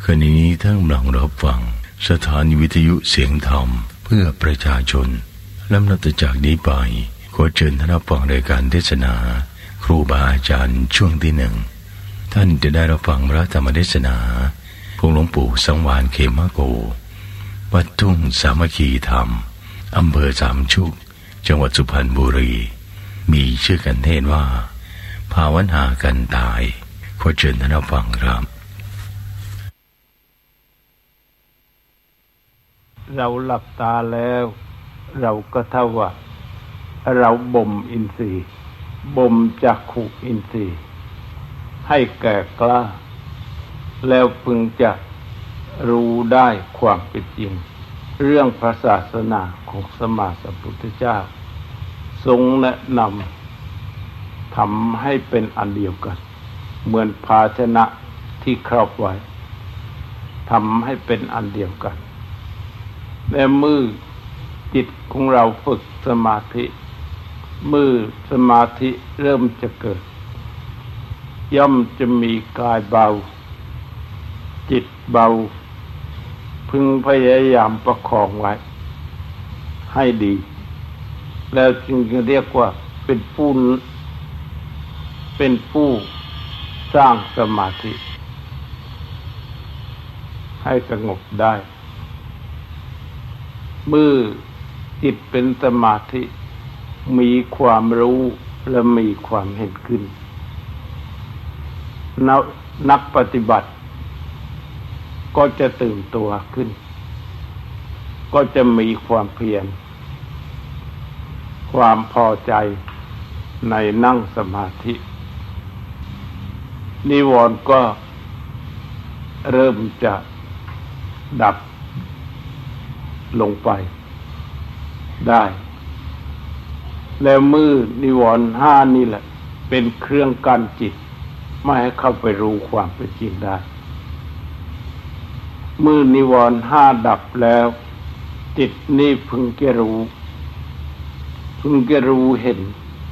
ขณะนี้ท่านกำลังรับฟังสถานีวิทยุเสียงธรรมเพื่อประชาชนลำดับจากนี้ไปขอเชิญท่านรับฟังรายการเทศนาครูบาอาจารย์ช่วงที่หนึ่งท่านจะได้รับฟังพระธรรมเทศนาของหลวงปู่สังวาลเขมโกวัดทุ่งสามัคคีธรรมอำเภอสามชุกจังหวัดสุพรรณบุรีมีชื่อกันเทศว่าภาวนากันตายขอเชิญท่านรับฟังครับเราหลับตาแล้วเราก็เท่าว่าเราบ่มอินทรีย์บ่มจักขุอินทรีย์ให้แก่กล้าแล้วพึงจะรู้ได้ความเป็นจริงเรื่องพระศาสนาของสมมาสัมพุทธเจ้าทรงแนะนำทำให้เป็นอันเดียวกันเหมือนภาชนะที่ครอบไว้ทำให้เป็นอันเดียวกันและมือจิตของเราฝึกสมาธิมือสมาธิเริ่มจะเกิดย่อมจะมีกายเบาจิตเบาพึงพยายามประคองไว้ให้ดีแล้วจึงจะเรียกว่าเป็นผู้สร้างสมาธิให้สงบได้เมื่อจิตเป็นสมาธิมีความรู้และมีความเห็นขึ้นนักปฏิบัติก็จะตื่นตัวขึ้นก็จะมีความเพียรความพอใจในนั่งสมาธินิวรณ์ก็เริ่มจะดับลงไปได้แล้วมือนิวรณ์ห้านี่แหละเป็นเครื่องกั้นจิตไม่ให้เข้าไปรู้ความเป็นจริงได้มือนิวรณ์ห้าดับแล้วจิตนี่พึงจะรู้เห็น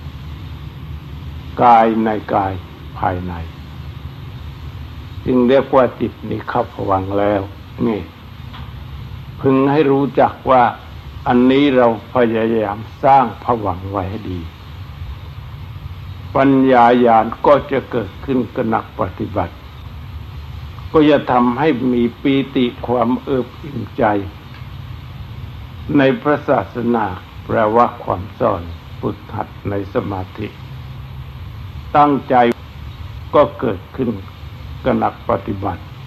กายในกายภายในจึงเรียกว่าจิตนี้เข้าภวังค์แล้วนี่พึงให้รู้จักว่าอันนี้เราพยายามสร้างภวังค์ไว้ให้ดีปัญญาญาณก็จะเกิดขึ้นกับนักปฏิบัติก็จะทำให้มีปีติความเอิบอิ่มใจในพระศาสนาแปลว่าความสอนฝึกหัดในสมาธิตั้งใจก็เกิดขึ้นกับนักปฏิบัติ